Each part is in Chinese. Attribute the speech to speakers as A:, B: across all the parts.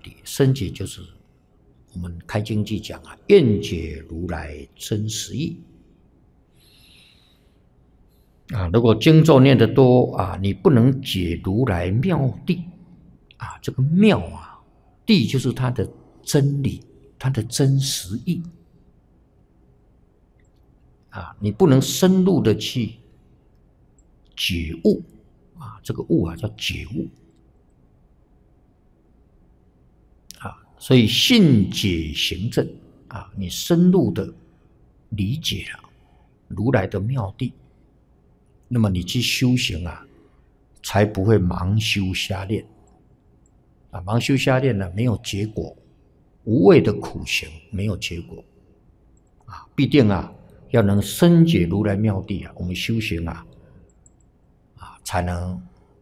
A: 谛。深解就是我们开经记讲啊，愿解如来真实义啊。如果经咒念得多啊，你不能解如来妙谛啊。这个妙啊，谛就是它的真理，它的真实义啊，你不能深入的去觉悟啊，这个悟啊叫觉悟啊。所以信解行证啊，你深入的理解了如来的妙谛，那么你去修行啊，才不会盲修瞎练啊。盲修瞎练呢，没有结果，无谓的苦行没有结果啊，必定啊要能深解如来妙谛啊，我们修行啊才能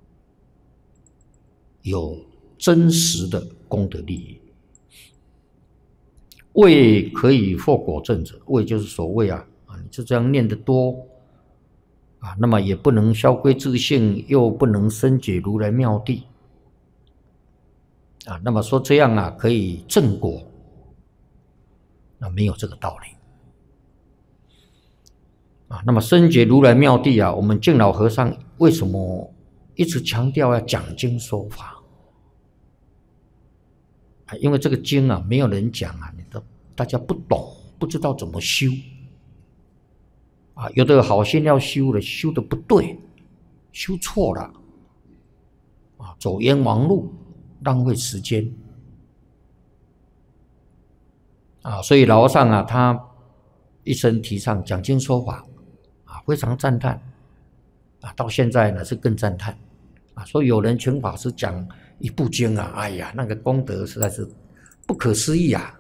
A: 有真实的功德利益。谓可以获果证者，谓就是所谓啊，你就这样念得多啊，那么也不能消归自性，又不能深解如来妙谛啊，那么说这样啊可以证果，那没有这个道理啊。那么深解如来妙谛啊，我们净老和尚为什么一直强调要讲经说法啊？因为这个经啊，没有人讲啊，大家不懂，不知道怎么修啊。有的好心要修了，修的不对，修错了啊，走冤枉路，浪费时间啊。所以老和尚啊，他一生提倡讲经说法啊，非常赞叹啊。到现在呢是更赞叹啊，说有人请法师讲一部经啊，哎呀，那个功德实在是不可思议啊。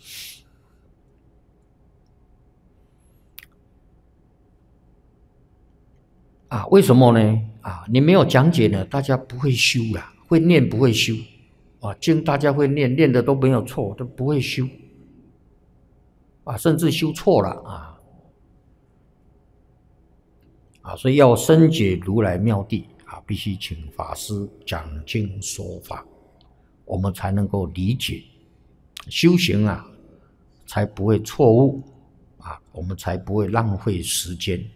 A: 啊，为什么呢？啊，你没有讲解呢，大家不会修啦，会念不会修啊。经大家会念，念的都没有错，都不会修啊，甚至修错了啊。所以要深解如来妙谛啊，必须请法师讲经说法，我们才能够理解修行啊，才不会错误啊，我们才不会浪费时间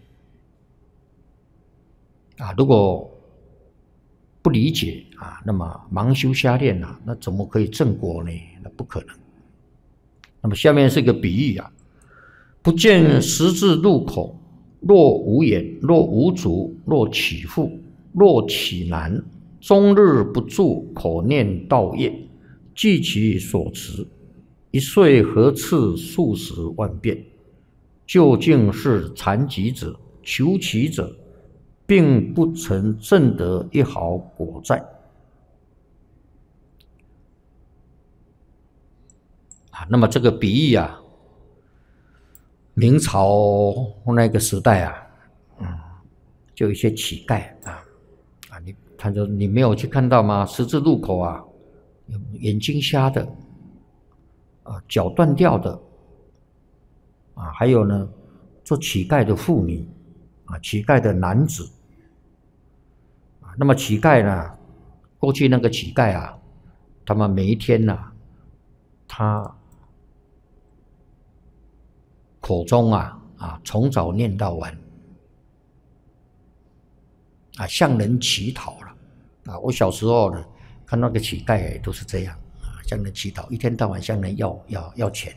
A: 啊。如果不理解啊，那么盲修瞎练啊，那怎么可以正果呢？那不可能。那么下面是一个比喻啊，不见十字路口，若无眼，若无足，若起腹，若起难，终日不住口念道业，据其所持，一岁何次数十万遍，究竟是残疾者、求其者，并不曾证得一毫果在啊。那么这个比喻啊，明朝那个时代啊，就有一些乞丐他说你没有去看到吗？十字路口啊，眼睛瞎的啊，脚断掉的啊，还有呢，做乞丐的妇女啊，乞丐的男子啊。那么乞丐呢，过去那个乞丐啊，他们每一天呢，他口中从早念到晚啊，向人乞讨了啊。我小时候呢，看那个乞丐都是这样啊，向人乞讨，一天到晚向人要钱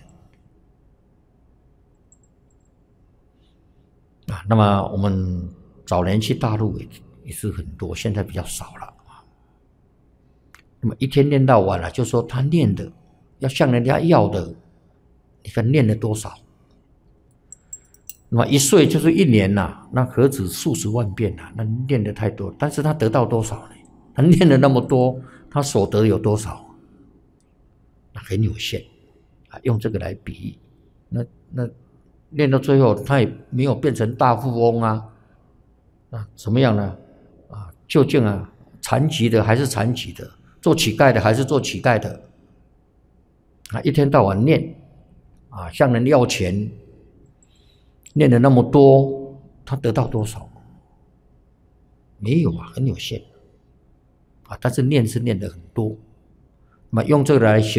A: 啊。那么我们早年去大陆也是很多，现在比较少了啊。那么一天念到晚了，就说他念的要向人家要的，你看念了多少？那么一岁就是一年呐，那何止数十万遍呐？那念的太多，但是他得到多少呢？他念了那么多，他所得有多少？那很有限啊。用这个来比喻，那念到最后，他也没有变成大富翁啊，怎么样呢？啊，究竟啊，残疾的还是残疾的，做乞丐的还是做乞丐的啊？一天到晚念啊，向人要钱。念了那么多，他得到多少？没有啊，很有限啊。但是念是念的很多， 那么用这个来形